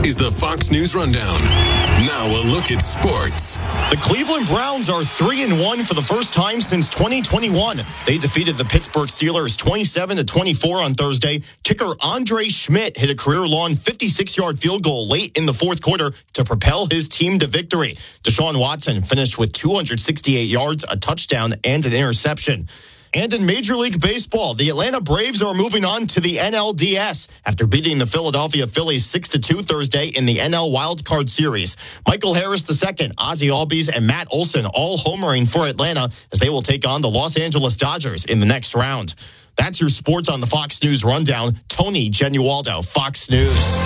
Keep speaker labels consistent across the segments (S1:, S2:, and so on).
S1: is the Fox News Rundown. Now a look at sports.
S2: The Cleveland Browns are 3-1 for the first time since 2021. They defeated the Pittsburgh Steelers 27-24 on Thursday. Kicker Andre Schmidt hit a career-long 56-yard field goal late in the fourth quarter to propel his team to victory. Deshaun Watson finished with 268 yards, a touchdown, and an interception. And in Major League Baseball, the Atlanta Braves are moving on to the NLDS after beating the Philadelphia Phillies 6-2 Thursday in the NL Wild Card Series. Michael Harris II, Ozzie Albies, and Matt Olson all homering for Atlanta as they will take on the Los Angeles Dodgers in the next round. That's your sports on the Fox News Rundown. Tony Genualdo, Fox News.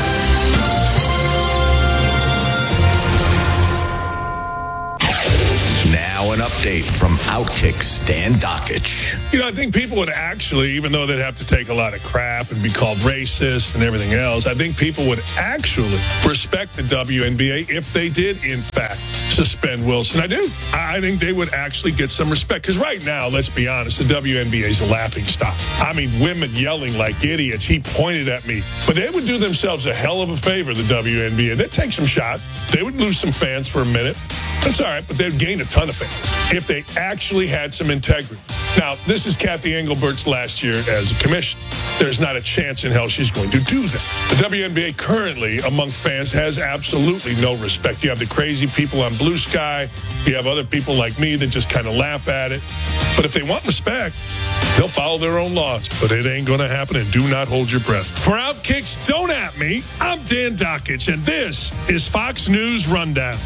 S3: Now an update from Outkick Stan Dockich.
S4: I think people would actually, even though they'd have to take a lot of crap and be called racist and everything else, I think people would actually respect the WNBA if they did, in fact, suspend Wilson. I do. I think they would actually get some respect. Because right now, let's be honest, the WNBA is a laughingstock. I mean, women yelling like idiots. He pointed at me. But they would do themselves a hell of a favor, the WNBA. They'd take some shots. They would lose some fans for a minute. That's all right, but they'd gain a ton of fans if they actually had some integrity. Now, this is Kathy Engelbert's last year as a commissioner. There's not a chance in hell she's going to do that. The WNBA currently, among fans, has absolutely no respect. You have the crazy people on Blue Sky. You have other people like me that just kind of laugh at it. But if they want respect, they'll follow their own laws. But it ain't going to happen, and do not hold your breath. For Outkicks, don't at me. I'm Dan Dockich, and this is Fox News Rundown.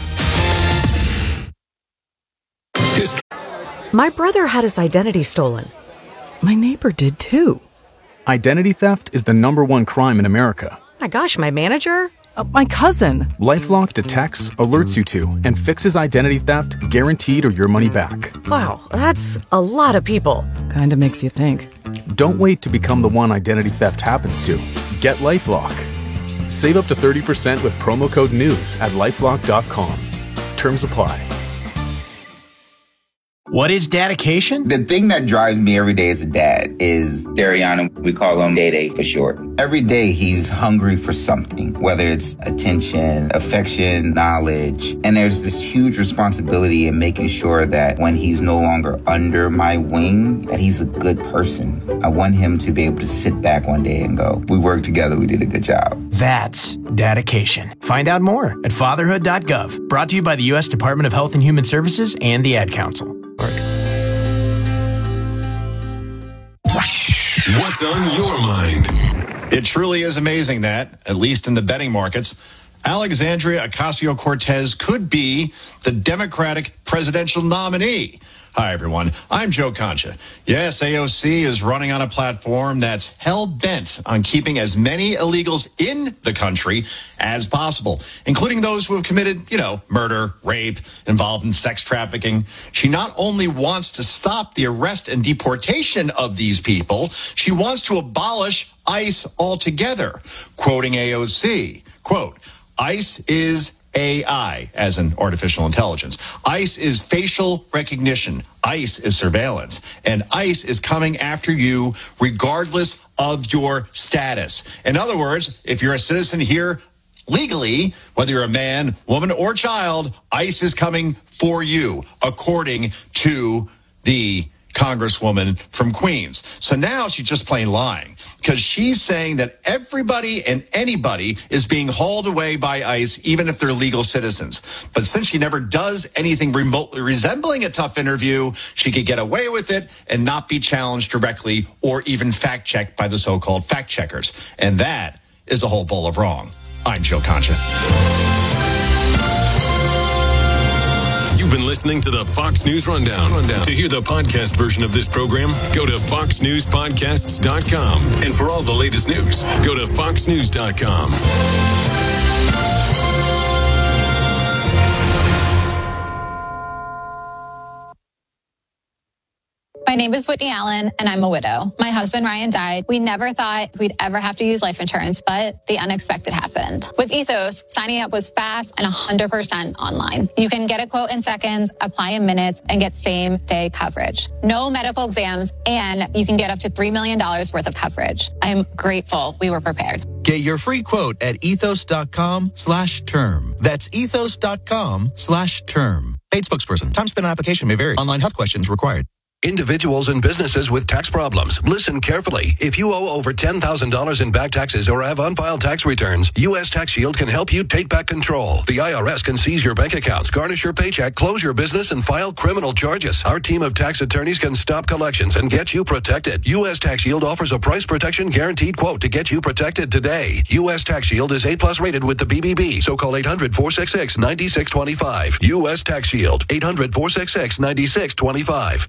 S5: My brother had his identity stolen. My neighbor did too.
S6: Identity theft is the #1 crime in America.
S5: My gosh, my manager? My cousin.
S6: LifeLock detects, alerts you to, and fixes identity theft guaranteed or your money back.
S5: Wow, that's a lot of people. Kinda makes you think.
S6: Don't wait to become the one identity theft happens to. Get LifeLock. Save up to 30% with promo code NEWS at LifeLock.com. Terms apply.
S7: What is dedication?
S8: The thing that drives me every day as a dad is Dariana. We call him Day for short. Every day he's hungry for something, whether it's attention, affection, knowledge. And there's this huge responsibility in making sure that when he's no longer under my wing, that he's a good person. I want him to be able to sit back one day and go, we worked together, we did a good job.
S7: That's dedication. Find out more at fatherhood.gov. Brought to you by the U.S. Department of Health and Human Services and the Ad Council.
S1: What's on your mind?
S9: It truly is amazing that, at least in the betting markets, Alexandria Ocasio-Cortez could be the Democratic presidential nominee. Hi, everyone. I'm Joe Concha. Yes, AOC is running on a platform that's hell-bent on keeping as many illegals in the country as possible, including those who have committed, murder, rape, involved in sex trafficking. She not only wants to stop the arrest and deportation of these people, she wants to abolish ICE altogether. Quoting AOC, quote, ICE is AI, as in artificial intelligence. ICE is facial recognition. ICE is surveillance. And ICE is coming after you regardless of your status. In other words, if you're a citizen here legally, whether you're a man, woman, or child, ICE is coming for you, according to the Congresswoman from Queens. So now she's just plain lying because she's saying that everybody and anybody is being hauled away by ICE, even if they're legal citizens. But since she never does anything remotely resembling a tough interview, she could get away with it and not be challenged directly or even fact-checked by the so-called fact-checkers. And that is a whole bowl of wrong. I'm Joe Concha.
S1: You've been listening to the Fox News Rundown. To hear the podcast version of this program, go to foxnewspodcasts.com. And for all the latest news, go to foxnews.com.
S10: My name is Whitney Allen, and I'm a widow. My husband, Ryan, died. We never thought we'd ever have to use life insurance, but the unexpected happened. With Ethos, signing up was fast and 100% online. You can get a quote in seconds, apply in minutes, and get same-day coverage. No medical exams, and you can get up to $3 million worth of coverage. I'm grateful we were prepared.
S11: Get your free quote at ethos.com/term. That's ethos.com/term. Paid spokesperson. Time spent on application may vary. Online health questions required.
S12: Individuals and businesses with tax problems, listen carefully. If you owe over $10,000 in back taxes or have unfiled tax returns, U.S. Tax Shield can help you take back control. The IRS can seize your bank accounts, garnish your paycheck, close your business, and file criminal charges. Our team of tax attorneys can stop collections and get you protected. U.S. Tax Shield offers a price protection guaranteed quote to get you protected today. U.S. Tax Shield is A+ rated with the BBB, so call 800-466-9625. U.S. Tax Shield, 800-466-9625.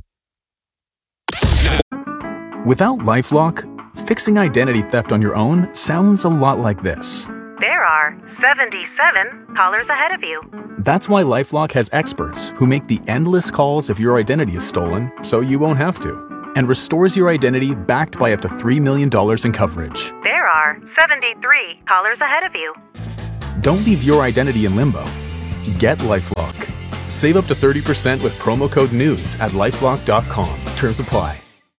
S6: Without LifeLock, fixing identity theft on your own sounds a lot like this.
S13: There are 77 callers ahead of you.
S6: That's why LifeLock has experts who make the endless calls if your identity is stolen so you won't have to, and restores your identity backed by up to $3 million in coverage.
S13: There are 73 callers ahead of you.
S6: Don't leave your identity in limbo. Get LifeLock. Save up to 30% with promo code NEWS at LifeLock.com. Terms apply.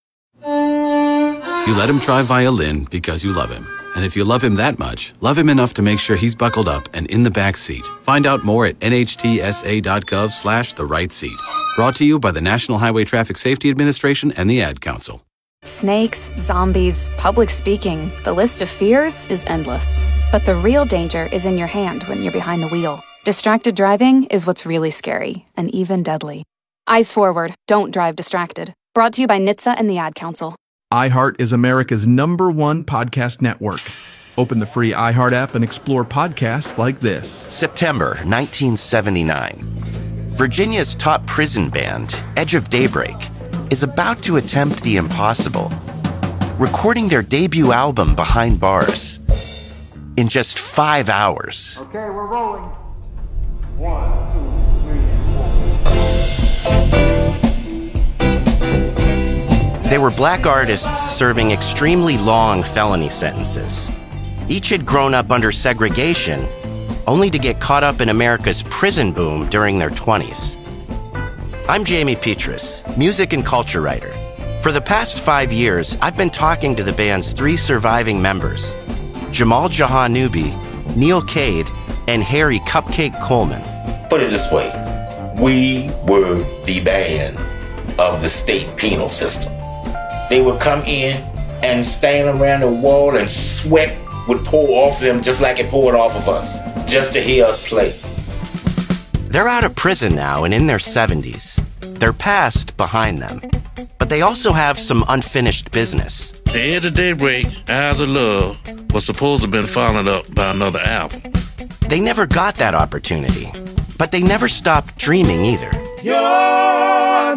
S3: You let him try violin because you love him. And if you love him that much, love him enough to make sure he's buckled up and in the back seat. Find out more at nhtsa.gov/the-right-seat. Brought to you by the National Highway Traffic Safety Administration and the Ad Council.
S14: Snakes, zombies, public speaking. The list of fears is endless. But the real danger is in your hand when you're behind the wheel. Distracted driving is what's really scary and even deadly. Eyes forward. Don't drive distracted. Brought to you by NHTSA and the Ad Council.
S15: iHeart is America's #1 podcast network. Open the free iHeart app and explore podcasts like this.
S16: September 1979. Virginia's top prison band, Edge of Daybreak, is about to attempt the impossible, recording their debut album Behind Bars in just 5 hours.
S17: Okay, we're rolling. 1, 2, 3, 4.
S16: They were black artists serving extremely long felony sentences. Each had grown up under segregation, only to get caught up in America's prison boom during their 20s. I'm Jamie Petrus, music and culture writer. For the past 5 years, I've been talking to the band's 3 surviving members, Jamal Jahanoubi, Neil Cade, and Harry Cupcake Coleman.
S18: Put it this way, we were the band of the state penal system. They would come in and stand around the wall and sweat would pour off them just like it poured off of us, just to hear us play.
S16: They're out of prison now and in their 70s. Their past behind them. But they also have some unfinished business.
S19: The Edge of Daybreak, Eyes of Love, was supposed to have been followed up by another album.
S16: They never got that opportunity, but they never stopped dreaming either.
S17: Your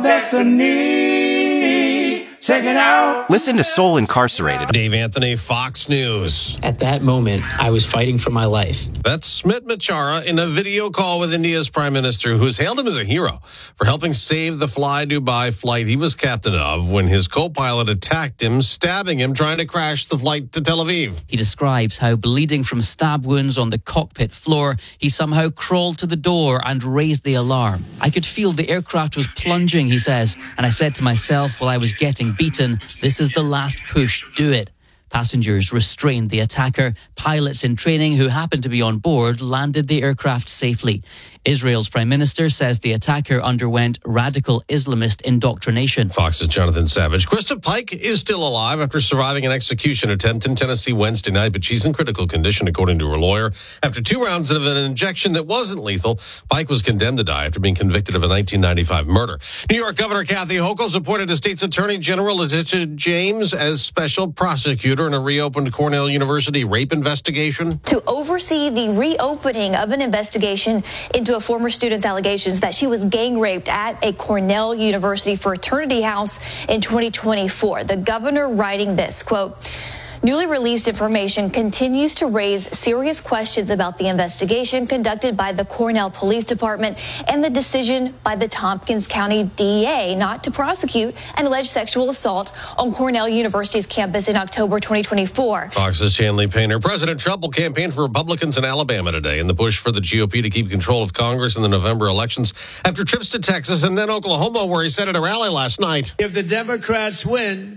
S17: destiny, check it out.
S16: Listen to Soul Incarcerated.
S20: Dave Anthony, Fox News.
S21: At that moment, I was fighting for my life.
S20: That's Smit Machara in a video call with India's prime minister, who's hailed him as a hero for helping save the Fly Dubai flight he was captain of when his co-pilot attacked him, stabbing him, trying to crash the flight to Tel Aviv.
S22: He describes how, bleeding from stab wounds on the cockpit floor, he somehow crawled to the door and raised the alarm. I could feel the aircraft was plunging, he says, and I said to myself while I was getting beaten, this is the last push, do it. Passengers restrained the attacker. Pilots in training who happened to be on board landed the aircraft safely. Israel's prime minister says the attacker underwent radical Islamist indoctrination.
S20: Fox's Jonathan Savage. Krista Pike is still alive after surviving an execution attempt in Tennessee Wednesday night, but she's in critical condition, according to her lawyer. After 2 rounds of an injection that wasn't lethal, Pike was condemned to die after being convicted of a 1995 murder. New York Governor Kathy Hochul's appointed the state's Attorney General Letitia James as special prosecutor in a reopened Cornell University rape investigation.
S23: To oversee the reopening of an investigation into a former student's allegations that she was gang raped at a Cornell University fraternity house in 2024. The governor writing this, quote, newly released information continues to raise serious questions about the investigation conducted by the Cornell Police Department and the decision by the Tompkins County DA not to prosecute an alleged sexual assault on Cornell University's campus in October 2024.
S20: Fox's Shanley Painter. President Trump will campaign for Republicans in Alabama today in the push for the GOP to keep control of Congress in the November elections after trips to Texas and then Oklahoma, where he said at a rally last night.
S24: If the Democrats win,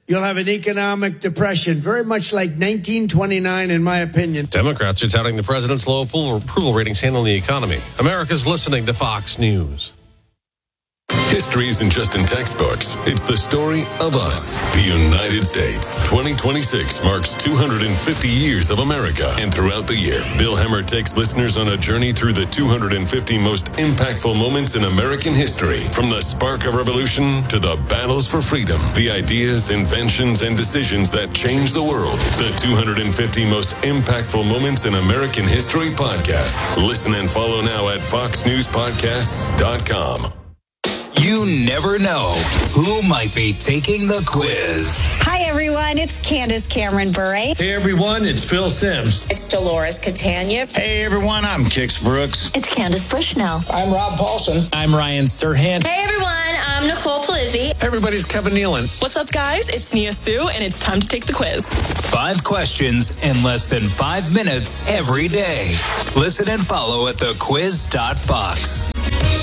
S2: you'll have an economic depression, very much like 1929, in my opinion.
S20: Democrats are touting the president's low approval ratings handling the economy. America's listening to Fox News.
S1: History isn't just in textbooks. It's the story of us, the United States. 2026 marks 250 years of America. And throughout the year, Bill Hemmer takes listeners on a journey through the 250 most impactful moments in American history. From the spark of revolution to the battles for freedom, the ideas, inventions, and decisions that changed the world. The 250 most impactful moments in American history podcast. Listen and follow now at foxnewspodcasts.com.
S4: You never know who might be taking the quiz.
S5: Hi, everyone. It's Candace Cameron Bure.
S9: Hey, everyone. It's Phil Simms.
S5: It's Dolores Catania.
S9: Hey, everyone. I'm Kix Brooks.
S5: It's Candace Bushnell.
S4: I'm Rob Paulson.
S24: I'm Ryan Serhant.
S25: Hey, everyone. I'm Nicole Palizzi.
S9: Everybody's Kevin Nealon.
S26: What's up, guys? It's Nia Sue, and it's time to take the quiz.
S4: 5 questions in less than 5 minutes every day. Listen and follow at thequiz.fox.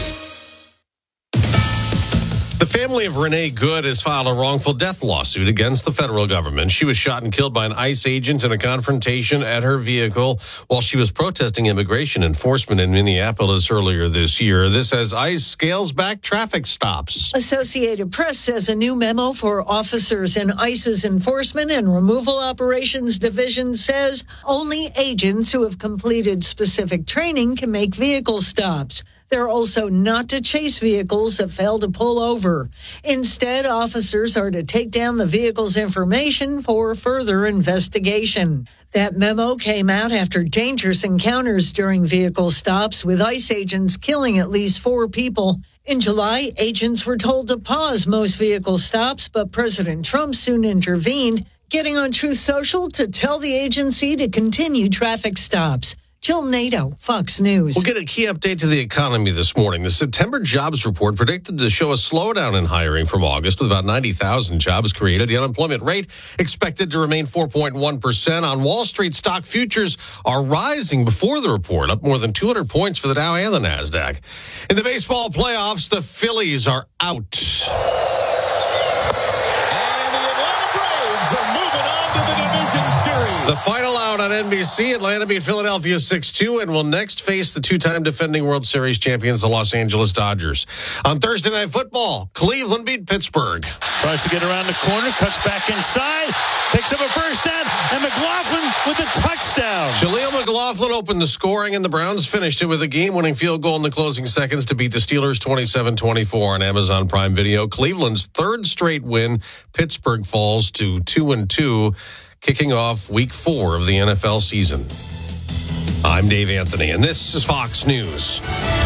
S20: The family of Renee Good has filed a wrongful death lawsuit against the federal government. She was shot and killed by an ICE agent in a confrontation at her vehicle while she was protesting immigration enforcement in Minneapolis earlier this year. This as ICE scales back traffic stops.
S27: Associated Press says a new memo for officers in ICE's Enforcement and Removal Operations Division says only agents who have completed specific training can make vehicle stops. They're also not to chase vehicles that fail to pull over. Instead, officers are to take down the vehicle's information for further investigation. That memo came out after dangerous encounters during vehicle stops, with ICE agents killing at least 4 people. In July, agents were told to pause most vehicle stops, but President Trump soon intervened, getting on Truth Social to tell the agency to continue traffic stops. Jill Nato, Fox News.
S20: We'll get a key update to the economy this morning. The September jobs report predicted to show a slowdown in hiring from August, with about 90,000 jobs created. The unemployment rate expected to remain 4.1%. On Wall Street, stock futures are rising before the report, up more than 200 points for the Dow and the NASDAQ. In the baseball playoffs, the Phillies are out. The final out on NBC, Atlanta beat Philadelphia 6-2 and will next face the 2-time defending World Series champions, the Los Angeles Dodgers. On Thursday Night Football, Cleveland beat Pittsburgh.
S28: Tries to get around the corner, cuts back inside, picks up a first down, and McLaughlin with a touchdown.
S20: Jaleel McLaughlin opened the scoring, and the Browns finished it with a game-winning field goal in the closing seconds to beat the Steelers 27-24 on Amazon Prime Video. Cleveland's third straight win. Pittsburgh falls to 2-2. Kicking off week 4 of the NFL season. I'm Dave Anthony, and this is Fox News.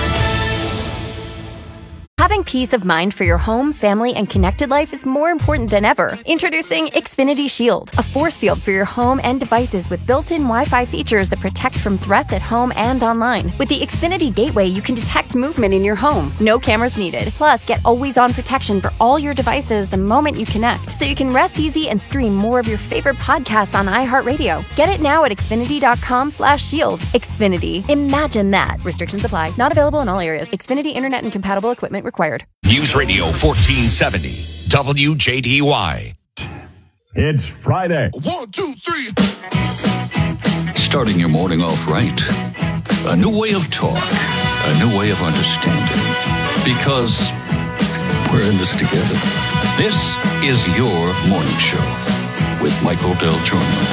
S29: Having peace of mind for your home, family, and connected life is more important than ever. Introducing Xfinity Shield, a force field for your home and devices with built-in Wi-Fi features that protect from threats at home and online. With the Xfinity Gateway, you can detect movement in your home. No cameras needed. Plus, get always-on protection for all your devices the moment you connect, so you can rest easy and stream more of your favorite podcasts on iHeartRadio. Get it now at Xfinity.com/shield. Xfinity. Imagine that. Restrictions apply. Not available in all areas. Xfinity Internet and compatible equipment required.
S4: News Radio 1470, WJDY.
S30: It's Friday.
S4: 1, 2, 3. Starting your morning off right. A new way of talk. A new way of understanding. Because we're in this together. This is your morning show with Michael Del Giorno.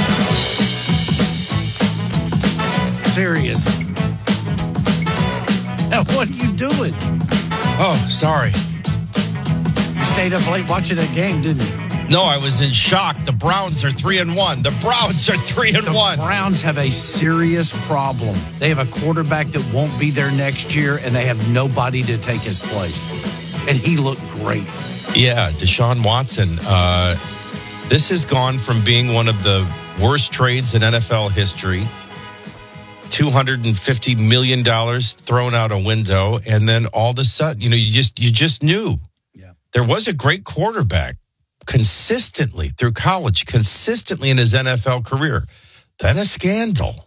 S2: Serious. Now, what are you doing?
S31: Oh, sorry.
S2: You stayed up late watching that game, didn't you?
S31: No, I was in shock. The Browns are 3-1. The Browns are 3-1.
S2: The Browns have a serious problem. They have a quarterback that won't be there next year, and they have nobody to take his place. And he looked great.
S31: Yeah, Deshaun Watson. This has gone from being one of the worst trades in NFL history. $250 million thrown out a window, and then all of a sudden, you just knew there was a great quarterback consistently through college, consistently in his NFL career. Then a scandal.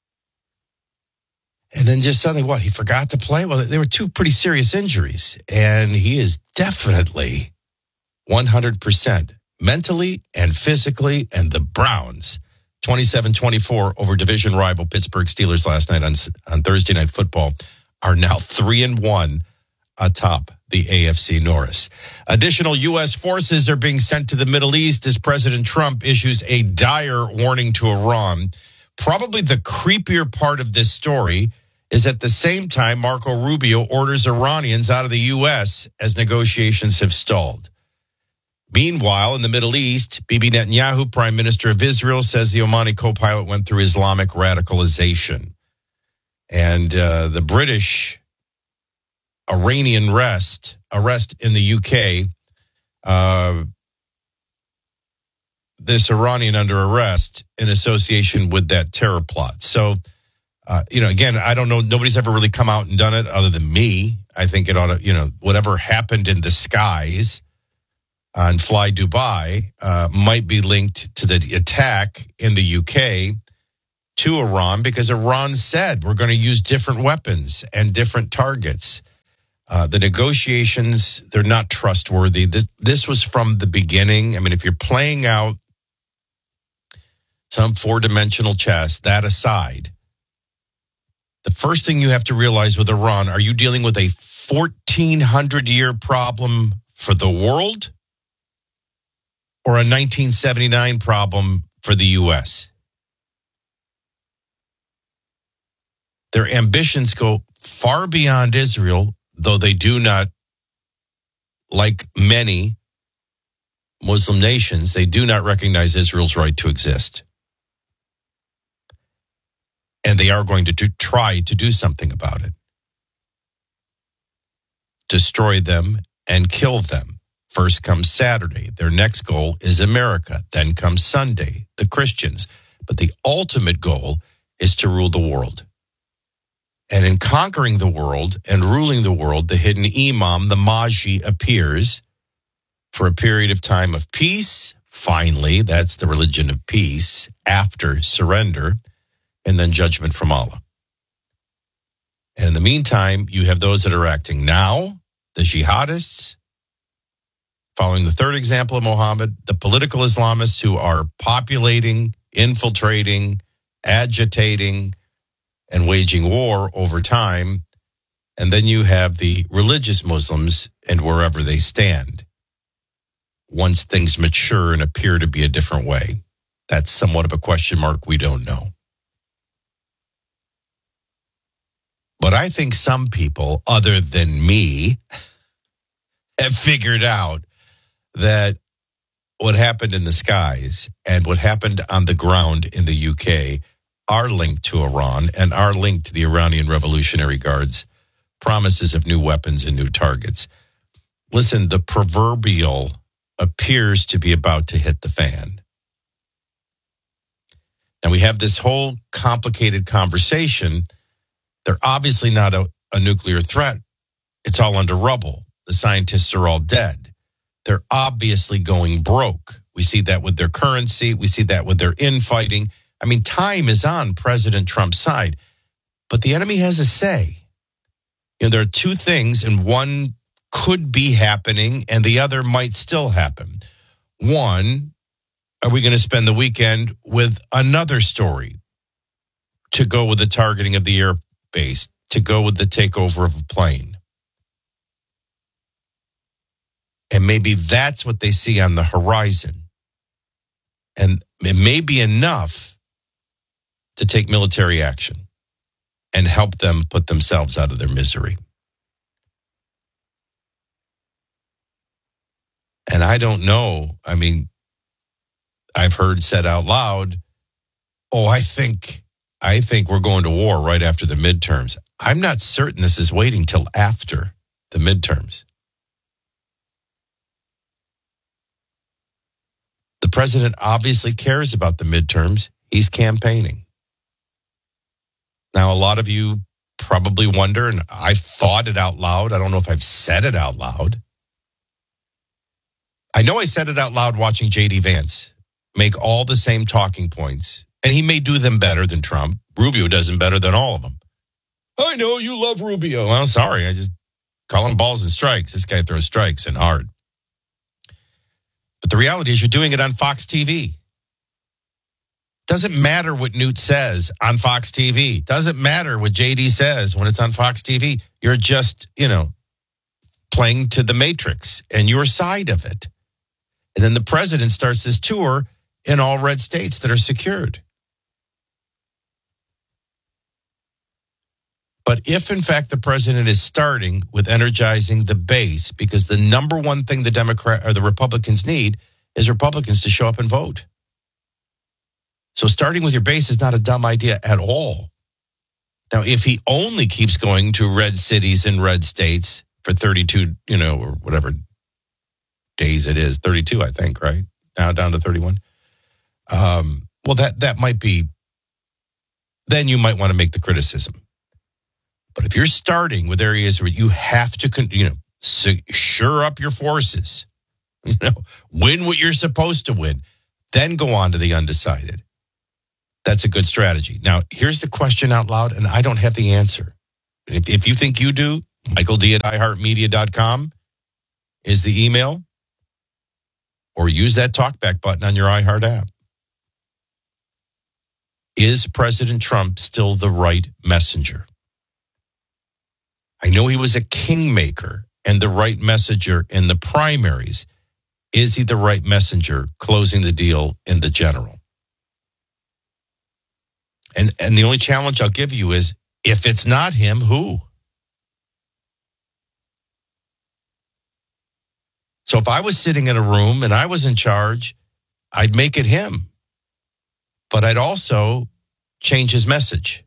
S31: And then just suddenly, he forgot to play? Well, there were 2 pretty serious injuries, and he is definitely 100% mentally and physically, and the Browns 27-24 over division rival Pittsburgh Steelers last night on Thursday Night Football are now 3-1 atop the AFC North. Additional U.S. forces are being sent to the Middle East as President Trump issues a dire warning to Iran. Probably the creepier part of this story is at the same time Marco Rubio orders Iranians out of the U.S. as negotiations have stalled. Meanwhile, in the Middle East, Bibi Netanyahu, Prime Minister of Israel, says the Omani co-pilot went through Islamic radicalization. And the British Iranian arrest in the UK, this Iranian under arrest in association with that terror plot. So, again, I don't know. Nobody's ever really come out and done it other than me. I think it ought to, whatever happened in the skies on Fly Dubai might be linked to the attack in the UK to Iran, because Iran said we're going to use different weapons and different targets. The negotiations, they're not trustworthy. This was from the beginning. I mean, if you're playing out some four-dimensional chess, that aside, the first thing you have to realize with Iran, are you dealing with a 1,400-year problem for the world or a 1979 problem for the U.S.? Their ambitions go far beyond Israel, though they do not, like many Muslim nations, they do not recognize Israel's right to exist. And they are going to try to do something about it. Destroy them and kill them. First comes Saturday. Their next goal is America. Then comes Sunday, the Christians. But the ultimate goal is to rule the world. And in conquering the world and ruling the world, the hidden imam, the Mahdi, appears for a period of time of peace. Finally, that's the religion of peace, after surrender, and then judgment from Allah. And in the meantime, you have those that are acting now, the jihadists, following the third example of Muhammad, the political Islamists who are populating, infiltrating, agitating, and waging war over time. And then you have the religious Muslims and wherever they stand. Once things mature and appear to be a different way, that's somewhat of a question mark. We don't know. But I think some people, other than me, have figured out that what happened in the skies and what happened on the ground in the UK are linked to Iran and are linked to the Iranian Revolutionary Guard's promises of new weapons and new targets. Listen, the proverbial appears to be about to hit the fan. Now we have this whole complicated conversation. They're obviously not a nuclear threat. It's all under rubble. The scientists are all dead. They're obviously going broke. We see that with their currency. We see that with their infighting. I mean, time is on President Trump's side, but the enemy has a say. There are two things, and one could be happening, and the other might still happen. One, are we going to spend the weekend with another story to go with the targeting of the airbase, to go with the takeover of a plane? And maybe that's what they see on the horizon. And it may be enough to take military action and help them put themselves out of their misery. And I don't know. I mean, I've heard said out loud, I think we're going to war right after the midterms. I'm not certain this is waiting till after the midterms. The president obviously cares about the midterms. He's campaigning. Now, a lot of you probably wonder, and I've thought it out loud. I don't know if I've said it out loud. I know I said it out loud watching J.D. Vance make all the same talking points, and he may do them better than Trump. Rubio does them better than all of them. I know you love Rubio. Well, sorry. I just call him balls and strikes. This guy throws strikes and hard. But the reality is you're doing it on Fox TV. Doesn't matter what Newt says on Fox TV. Doesn't matter what JD says when it's on Fox TV. You're just, playing to the Matrix and your side of it. And then the president starts this tour in all red states that are secured. But if, in fact, the president is starting with energizing the base, because the number one thing the Republicans need is Republicans to show up and vote. So starting with your base is not a dumb idea at all. Now, if he only keeps going to red cities and red states for 32, or whatever days it is, 32, I think, right? Now down to 31. Well, that might be, then you might want to make the criticism. But if you're starting with areas where you have to, sure up your forces, win what you're supposed to win, then go on to the undecided. That's a good strategy. Now, here's the question out loud, and I don't have the answer. If you think you do, Michael D at iHeartMedia.com is the email, or use that talkback button on your iHeart app. Is President Trump still the right messenger? I know he was a kingmaker and the right messenger in the primaries. Is he the right messenger closing the deal in the general? And the only challenge I'll give you is, if it's not him, who? So if I was sitting in a room and I was in charge, I'd make it him. But I'd also change his message.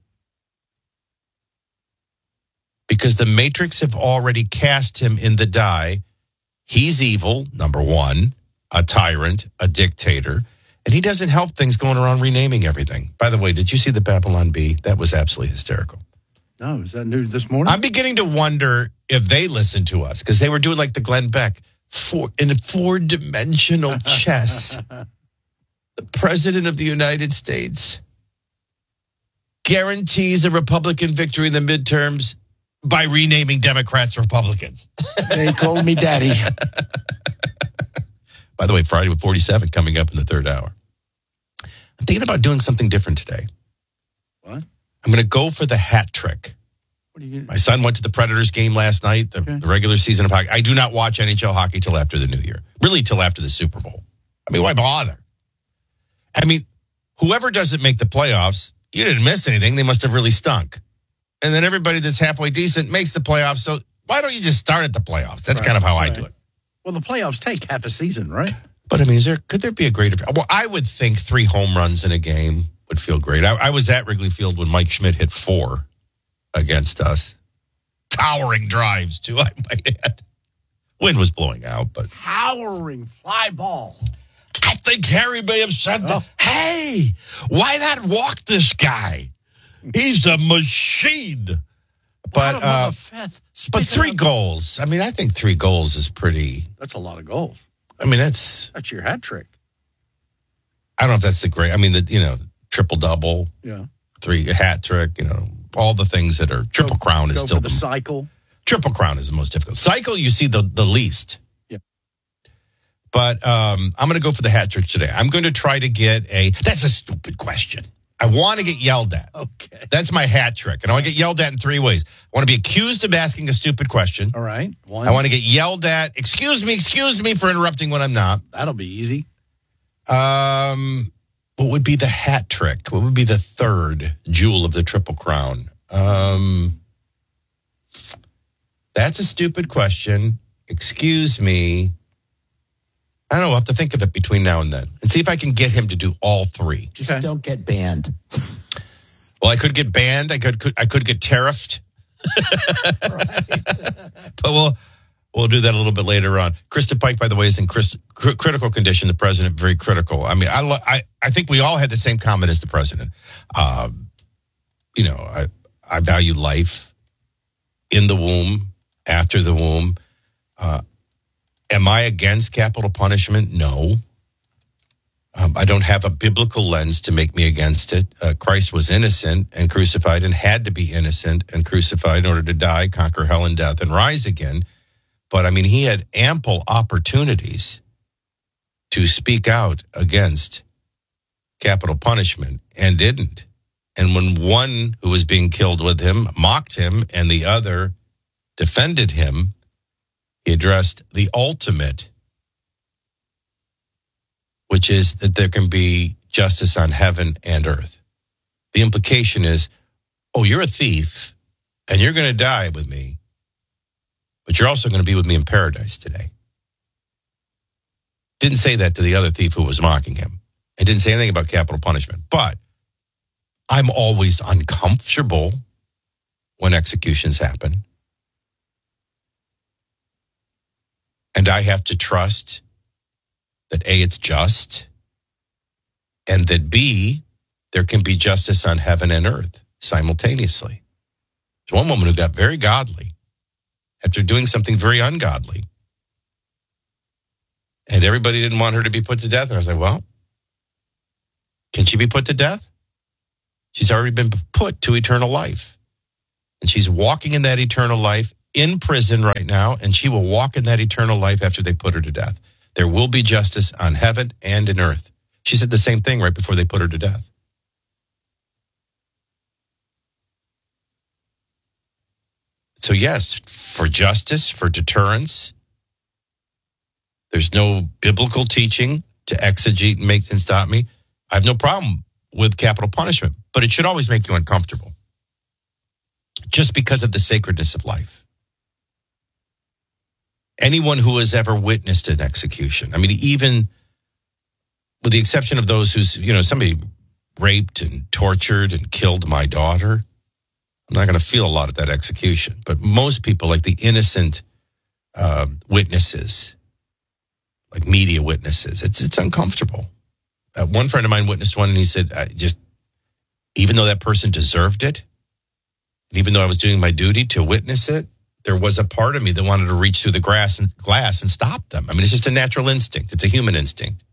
S31: Because the Matrix have already cast him in the die. He's evil, number one, a tyrant, a dictator. And he doesn't help things going around renaming everything. By the way, did you see the Babylon Bee? That was absolutely hysterical.
S2: No, is that new this morning?
S31: I'm beginning to wonder if they listen to us, because they were doing like the Glenn Beck in a four-dimensional chess. The president of the United States guarantees a Republican victory in the midterms by renaming Democrats Republicans.
S2: They called me daddy.
S31: By the way, Friday with 47 coming up in the third hour. I'm thinking about doing something different today.
S2: What?
S31: I'm going to go for the hat trick.
S2: What are you?
S31: My son went to the Predators game last night, the regular season of hockey. I do not watch NHL hockey till after the new year. Really, till after the Super Bowl. I mean, why bother? I mean, whoever doesn't make the playoffs, you didn't miss anything. They must have really stunk. And then everybody that's halfway decent makes the playoffs. So why don't you just start at the playoffs? That's kind of how I do it.
S2: Well, the playoffs take half a season, right?
S31: But I mean, could there be a greater? Well, I would think 3 home runs in a game would feel great. I was at Wrigley Field when Mike Schmidt hit 4 against us. Towering drives, too, I might add. Wind was blowing out, but...
S2: Towering fly ball.
S31: I think Harry may have said, hey, why not walk this guy? He's a machine. But 3 goals. I mean, I think 3 goals is pretty...
S2: That's a lot of goals.
S31: I mean, that's
S2: your hat trick.
S31: I don't know if that's the great... I mean, triple-double.
S2: Yeah.
S31: 3 hat trick, all the things that are... Triple Crown is still...
S2: the cycle.
S31: Triple Crown is the most difficult. Cycle, you see the least.
S2: Yeah.
S31: But I'm going to go for the hat trick today. I'm going to try to get That's a stupid question. I want to get yelled at.
S2: Okay.
S31: That's my hat trick. And I want to get yelled at in 3 ways. I want to be accused of asking a stupid question.
S2: All right. 1.
S31: I want to get yelled at. Excuse me for interrupting when I'm not.
S2: That'll be easy.
S31: What would be the hat trick? What would be the third jewel of the Triple Crown? That's a stupid question. Excuse me. I don't know. I'll have to think of it between now and then and see if I can get him to do all 3.
S3: Just don't get banned.
S31: Well, I could get banned. I could get tariffed. But we'll do that a little bit later on. Krista Pike, by the way, is in critical condition. The president, very critical. I mean, I think we all had the same comment as the president. I value life in the womb, after the womb. Am I against capital punishment? No. I don't have a biblical lens to make me against it. Christ was innocent and crucified and had to be innocent and crucified in order to die, conquer hell and death, and rise again. But, I mean, he had ample opportunities to speak out against capital punishment and didn't. And when one who was being killed with him mocked him and the other defended him, he addressed the ultimate, which is that there can be justice on heaven and earth. The implication is, oh, you're a thief and you're going to die with me, but you're also going to be with me in paradise today. Didn't say that to the other thief who was mocking him. It didn't say anything about capital punishment. But I'm always uncomfortable when executions happen. And I have to trust that A, it's just, and that B, there can be justice on heaven and earth simultaneously. There's one woman who got very godly after doing something very ungodly. And everybody didn't want her to be put to death. And I was like, well, can she be put to death? She's already been put to eternal life. And she's walking in that eternal life in prison right now, and she will walk in that eternal life after they put her to death. There will be justice on heaven and in earth. She said the same thing right before they put her to death. So yes, for justice, for deterrence, there's no biblical teaching to exegete and make and stop me. I have no problem with capital punishment, but it should always make you uncomfortable just because of the sacredness of life. Anyone who has ever witnessed an execution, I mean, even with the exception of those who's, somebody raped and tortured and killed my daughter, I'm not going to feel a lot at that execution. But most people, like the innocent witnesses, like media witnesses, it's uncomfortable. One friend of mine witnessed one, and he said, even though that person deserved it, and even though I was doing my duty to witness it, there was a part of me that wanted to reach through the glass and stop them. I mean, it's just a natural instinct. It's a human instinct.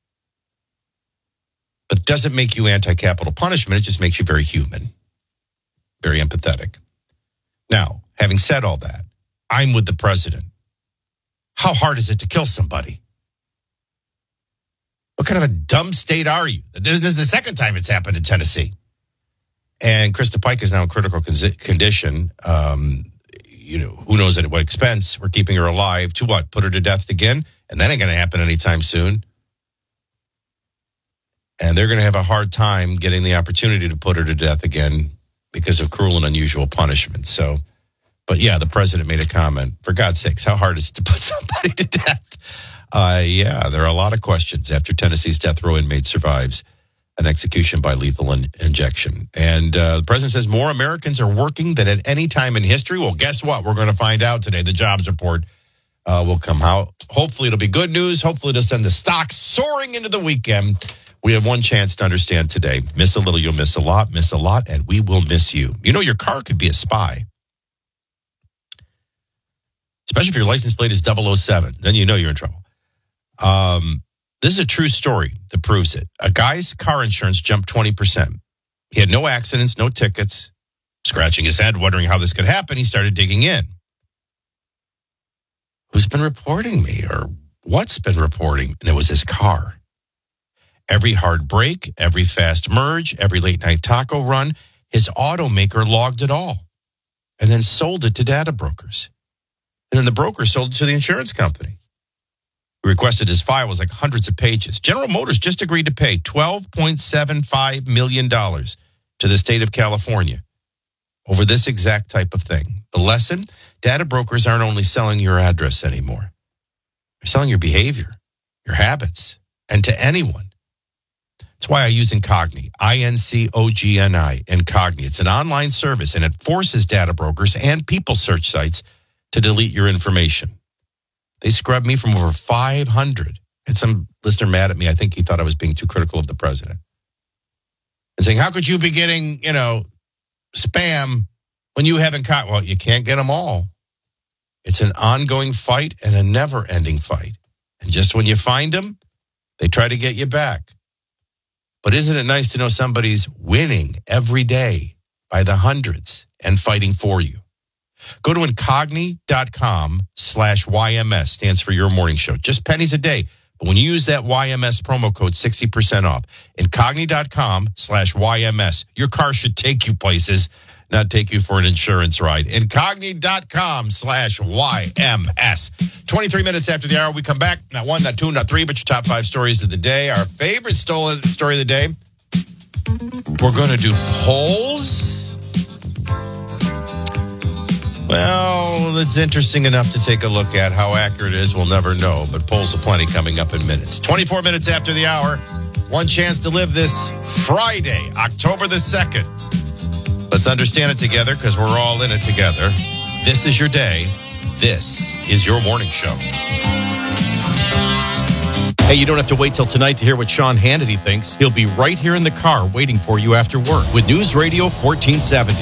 S31: But it doesn't make you anti-capital punishment. It just makes you very human, very empathetic. Now, having said all that, I'm with the president. How hard is it to kill somebody? What kind of a dumb state are you? This is the second time it's happened in Tennessee. And Krista Pike is now in critical condition. Who knows at what expense? We're keeping her alive to what? Put her to death again? And that ain't going to happen anytime soon. And they're going to have a hard time getting the opportunity to put her to death again because of cruel and unusual punishment. So, but yeah, the president made a comment. For God's sakes, how hard is it to put somebody to death? There are a lot of questions after Tennessee's death row inmate survives an execution by lethal injection. And the president says more Americans are working than at any time in history. Well, guess what? We're going to find out today. The jobs report will come out. Hopefully it'll be good news. Hopefully it'll send the stocks soaring into the weekend. We have one chance to understand today. Miss a little, you'll miss a lot, and we will miss you. Your car could be a spy. Especially if your license plate is 007. Then you know you're in trouble. This is a true story that proves it. A guy's car insurance jumped 20%. He had no accidents, no tickets. Scratching his head, wondering how this could happen, he started digging in. Who's been reporting me, or what's been reporting? And it was his car. Every hard break, every fast merge, every late night taco run, his automaker logged it all and then sold it to data brokers. And then the broker sold it to the insurance company. He requested his file was like hundreds of pages. General Motors just agreed to pay $12.75 million to the state of California over this exact type of thing. The lesson, data brokers aren't only selling your address anymore. They're selling your behavior, your habits, and to anyone. That's why I use Incogni, I-N-C-O-G-N-I, Incogni. It's an online service, and it forces data brokers and people search sites to delete your information. They scrubbed me from over 500. And some listener mad at me. I think he thought I was being too critical of the president. And saying, how could you be getting, spam when you haven't caught? Well, you can't get them all. It's an ongoing fight and a never-ending fight. And just when you find them, they try to get you back. But isn't it nice to know somebody's winning every day by the hundreds and fighting for you? Go to Incogni.com/YMS, stands for Your Morning Show. Just pennies a day. But when you use that YMS promo code, 60% off. Incogni.com/YMS. Your car should take you places, not take you for an insurance ride. Incogni.com/YMS. 23 minutes after the hour, we come back. Not one, not two, not three, but your top 5 stories of the day. Our favorite story of the day. We're going to do polls. Well, it's interesting enough to take a look at. How accurate it is, we'll never know. But polls aplenty coming up in minutes. 24 minutes after the hour. One chance to live this Friday, October the 2nd. Let's understand it together because we're all in it together. This is your day. This is your morning show. Hey, you don't have to wait till tonight to hear what Sean Hannity thinks. He'll be right here in the car waiting for you after work with News Radio 1470.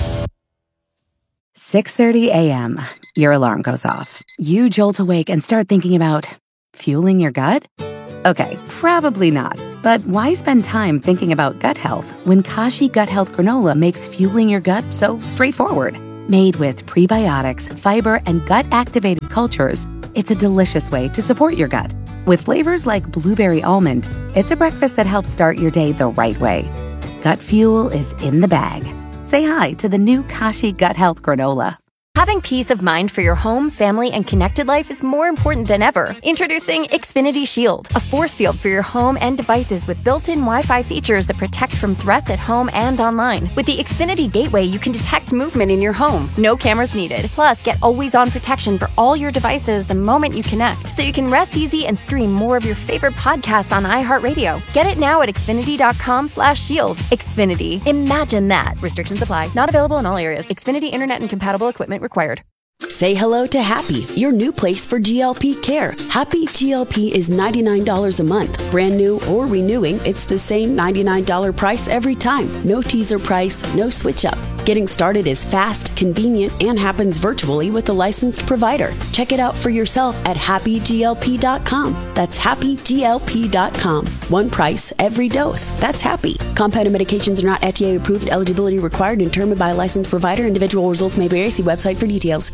S3: 6:30 a.m. Your alarm goes off. You jolt awake and start thinking about fueling your gut? Okay, probably not. But why spend time thinking about gut health when Kashi Gut Health Granola makes fueling your gut so straightforward? Made with prebiotics, fiber, and gut-activated cultures, it's a delicious way to support your gut. With flavors like blueberry almond, it's a breakfast that helps start your day the right way. Gut fuel is in the bag. Say hi to the new Kashi Gut Health Granola.
S29: Having peace of mind for your home, family, and connected life is more important than ever. Introducing Xfinity Shield, a force field for your home and devices with built-in Wi-Fi features that protect from threats at home and online. With the Xfinity Gateway, you can detect movement in your home. No cameras needed. Plus, get always-on protection for all your devices the moment you connect, so you can rest easy and stream more of your favorite podcasts on iHeartRadio. Get it now at Xfinity.com/shield. Xfinity. Imagine that. Restrictions apply. Not available in all areas. Xfinity Internet and compatible equipment required.
S6: Say hello to Happy, your new place for GLP care. Happy GLP is $99 a month. Brand new or renewing, it's the same $99 price every time. No teaser price, no switch up. Getting started is fast, convenient, and happens virtually with a licensed provider. Check it out for yourself at happyglp.com. That's happyglp.com. One price, every dose. That's Happy. Compounded medications are not FDA approved. Eligibility required and determined by a licensed provider. Individual results may vary. See website for details.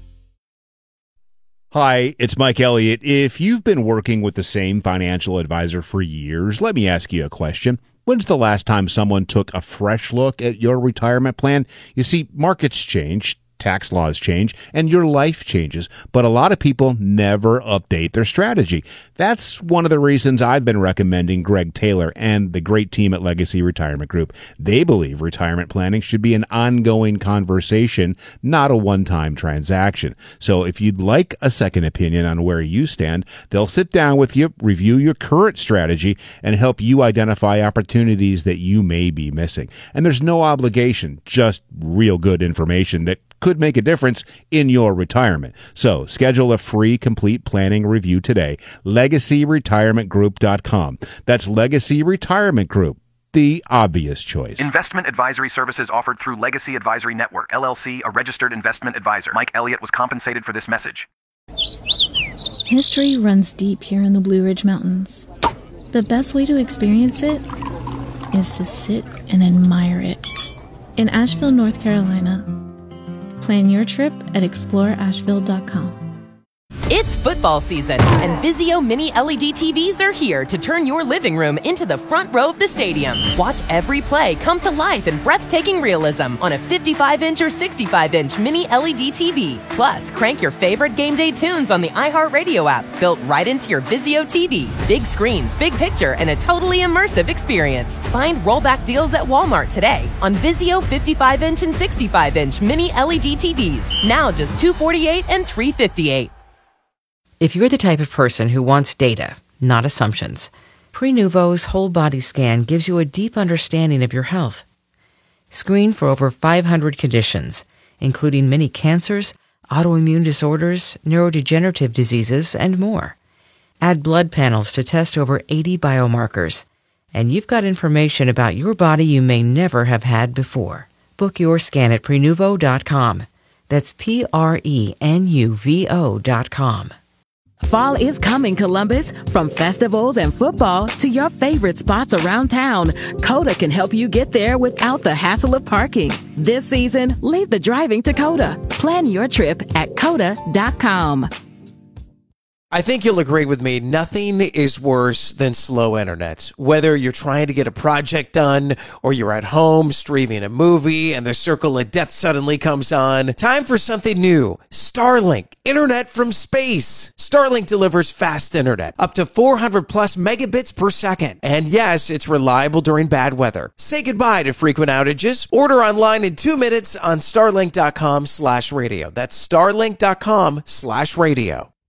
S7: Hi, it's Mike Elliott. If you've been working with the same financial advisor for years, let me ask you a question. When's the last time someone took a fresh look at your retirement plan? You see, markets change, tax laws change, and your life changes, but a lot of people never update their strategy. That's one of the reasons I've been recommending Greg Taylor and the great team at Legacy Retirement Group. They believe retirement planning should be an ongoing conversation, not a one-time transaction. So if you'd like a second opinion on where you stand, they'll sit down with you, review your current strategy, and help you identify opportunities that you may be missing. And there's no obligation, just real good information that could make a difference in your retirement. So schedule a free complete planning review today. LegacyRetirementGroup.com. That's Legacy Retirement Group, the obvious choice.
S8: Investment advisory services offered through Legacy Advisory Network, LLC, a registered investment advisor. Mike Elliott was compensated for this message.
S10: History runs deep here in the Blue Ridge Mountains. The best way to experience it is to sit and admire it. In Asheville, North Carolina, plan your trip at exploreasheville.com.
S11: It's football season, and Vizio Mini LED TVs are here to turn your living room into the front row of the stadium. Watch every play come to life in breathtaking realism on a 55-inch or 65-inch Mini LED TV. Plus, crank your favorite game day tunes on the iHeartRadio app, built right into your Vizio TV. Big screens, big picture, and a totally immersive experience. Find rollback deals at Walmart today on Vizio 55-inch and 65-inch Mini LED TVs. Now just $248 and $358.
S12: If you're the type of person who wants data, not assumptions, Prenuvo's whole body scan gives you a deep understanding of your health. Screen for over 500 conditions, including many cancers, autoimmune disorders, neurodegenerative diseases, and more. Add blood panels to test over 80 biomarkers, and you've got information about your body you may never have had before. Book your scan at Prenuvo.com. That's Prenuvo.com.
S13: Fall is coming, Columbus. From festivals and football to your favorite spots around town, Coda can help you get there without the hassle of parking. This season, leave the driving to Coda. Plan your trip at Coda.com.
S1: I think you'll agree with me. Nothing is worse than slow internet. Whether you're trying to get a project done or you're at home streaming a movie and the circle of death suddenly comes on, time for something new. Starlink, internet from space. Starlink delivers fast internet, up to 400 plus megabits per second. And yes, it's reliable during bad weather. Say goodbye to frequent outages. Order online in 2 minutes on starlink.com/radio. That's starlink.com/radio.